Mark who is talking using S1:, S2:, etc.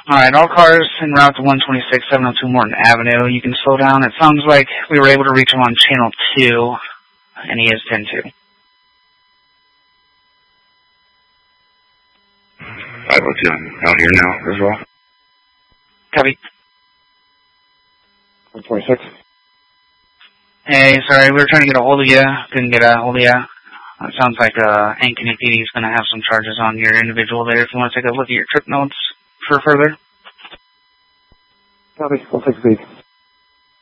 S1: Alright, all cars en route to 126, 702 Morton Avenue. You can slow down. It sounds like we were able to reach him on channel 2, and he is 10-2.
S2: 502, I'm out here now as well.
S1: Copy.
S2: 126.
S1: Hey, sorry, we were trying to get a hold of you. Couldn't get a hold of you. It sounds like Ankeny PD is going to have some charges on your individual there. If you want to take a look at your trip notes for further.
S2: Copy. 160.